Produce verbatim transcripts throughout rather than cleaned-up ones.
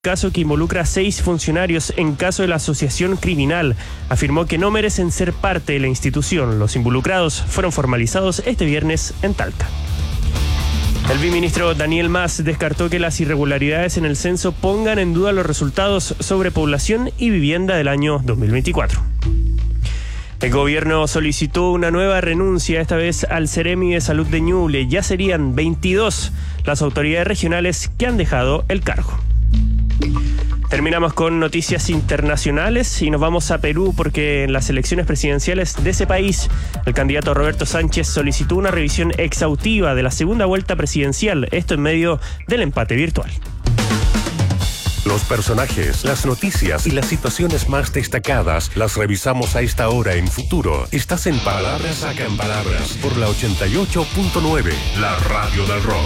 caso que involucra a seis funcionarios en caso de la asociación criminal. Afirmó que no merecen ser parte de la institución. Los involucrados fueron formalizados este viernes en Talca. El viceministro Daniel Mas descartó que las irregularidades en el censo pongan en duda los resultados sobre población y vivienda del año dos mil veinticuatro. El gobierno solicitó una nueva renuncia, esta vez al Ceremi de Salud de Ñuble. Ya serían veintidós las autoridades regionales que han dejado el cargo. Terminamos con noticias internacionales y nos vamos a Perú porque en las elecciones presidenciales de ese país el candidato Roberto Sánchez solicitó una revisión exhaustiva de la segunda vuelta presidencial, esto en medio del empate virtual. Los personajes, las noticias y las situaciones más destacadas las revisamos a esta hora en Futuro. Estás en Palabras Sacan Palabras por la ochenta y ocho punto nueve, la radio del rock.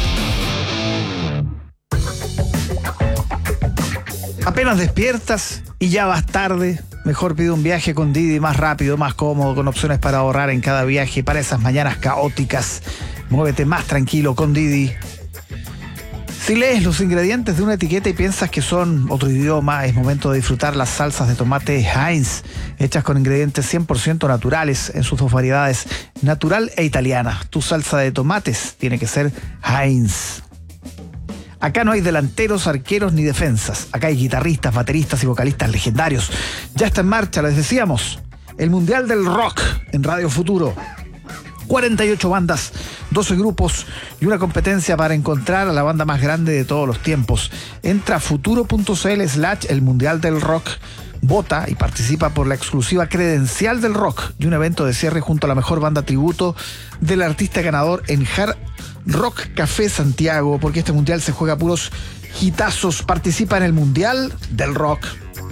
Apenas despiertas y ya vas tarde, mejor pide un viaje con Didi más rápido, más cómodo, con opciones para ahorrar en cada viaje. Para esas mañanas caóticas, muévete más tranquilo con Didi. Si lees los ingredientes de una etiqueta y piensas que son otro idioma, es momento de disfrutar las salsas de tomate Heinz, hechas con ingredientes cien por ciento naturales en sus dos variedades, natural e italiana. Tu salsa de tomates tiene que ser Heinz. Acá no hay delanteros, arqueros ni defensas. Acá hay guitarristas, bateristas y vocalistas legendarios. Ya está en marcha, les decíamos, el Mundial del Rock en Radio Futuro. cuarenta y ocho bandas, doce grupos y una competencia para encontrar a la banda más grande de todos los tiempos. Entra a futuro.cl slash el Mundial del Rock, vota y participa por la exclusiva credencial del rock y un evento de cierre junto a la mejor banda tributo del artista ganador en Hard Rock Café Santiago, porque este mundial se juega a puros hitazos. Participa en el Mundial del Rock.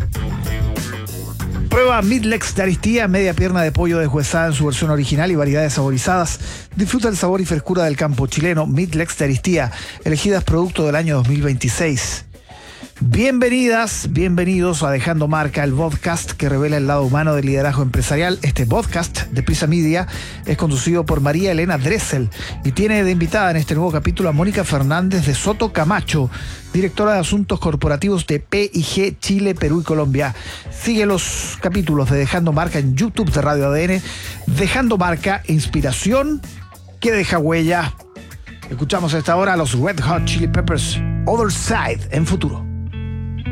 Prueba Midlex de Aristía, media pierna de pollo deshuesada en su versión original y variedades saborizadas. Disfruta el sabor y frescura del campo chileno. Midlex de Aristía, elegidas producto del año dos mil veintiséis. Bienvenidas, bienvenidos a Dejando Marca, el podcast que revela el lado humano del liderazgo empresarial. Este podcast de Prisa Media es conducido por María Elena Dressel y tiene de invitada en este nuevo capítulo a Mónica Fernández de Soto Camacho, directora de Asuntos Corporativos de P y G Chile, Perú y Colombia. Sigue los capítulos de Dejando Marca en YouTube de Radio A D N. Dejando Marca, inspiración que deja huella. Escuchamos a esta hora a los Red Hot Chili Peppers, Other Side, en Futuro.